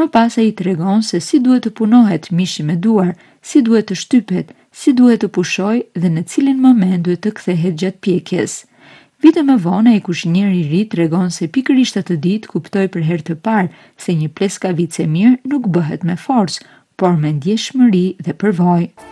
Më pas ai i tregon se si duhet të punohet mishi me duar, si duhet të shtypet, si duhet të pushojë dhe në cilin moment duhet të kthehet gjatë pjekjes. Vite më vonë ai kuzhinier i ri tregon se pikërisht atë ditë kuptoi për herë të parë se një pleskavice mirë nuk bëhet me forcë, por me ndjeshmëri dhe përvojë.